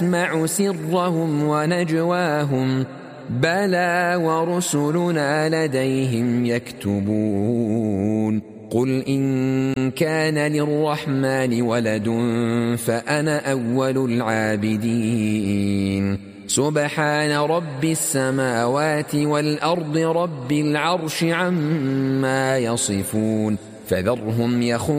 يسمع سرهم ونجواهم بلى ورسلنا لديهم يكتبون قل إن كان للرحمن ولد فأنا أول العابدين سبحان رب السماوات والأرض رب العرش عما يصفون فذرهم يخوضون